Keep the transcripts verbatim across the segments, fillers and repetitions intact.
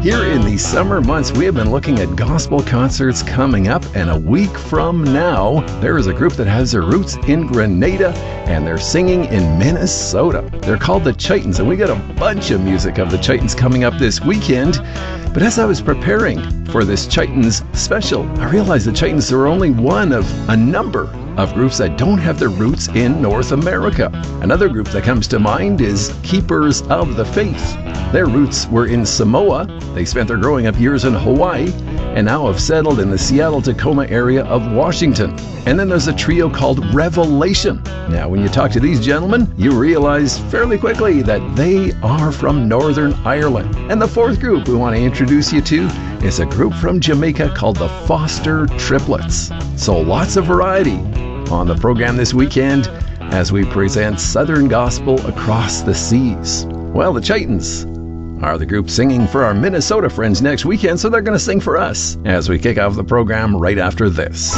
Here in the summer months, we have been looking at gospel concerts coming up, and a week from now, there is a group that has their roots in Grenada, and they're singing in Minnesota. They're called the Chitons, and we got a bunch of music of the Chitons coming up this weekend. But as I was preparing for this Chitons special, I realized the Chitons are only one of a number of groups that don't have their roots in North America. Another group that comes to mind is Keepers of the Faith. Their roots were in Samoa. They spent their growing up years in Hawaii and now have settled in the Seattle-Tacoma area of Washington. And then there's a trio called Revelation. Now, when you talk to these gentlemen, you realize fairly quickly that they are from Northern Ireland. And the fourth group we want to introduce you to is a group from Jamaica called the Foster Triplets. So lots of variety on the program this weekend as we present Southern Gospel across the seas. Well, the Chitons are the group singing for our Minnesota friends next weekend, so they're going to sing for us as we kick off the program right after this.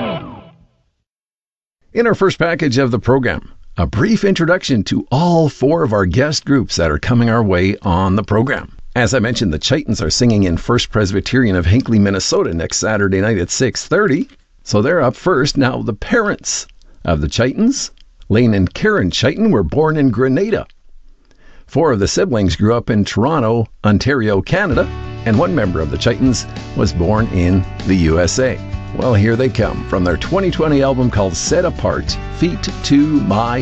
In our first package of the program, a brief introduction to all four of our guest groups that are coming our way on the program. As I mentioned, the Chitons are singing in First Presbyterian of Hinckley, Minnesota next Saturday night at six thirty. So they're up first. Now, the parents of the Chitons, Lane and Karen Chiton, were born in Grenada. Four of the siblings grew up in Toronto, Ontario, Canada, and one member of the Chitons was born in the U S A. Well, here they come from their twenty twenty album called Set Apart, Feet to My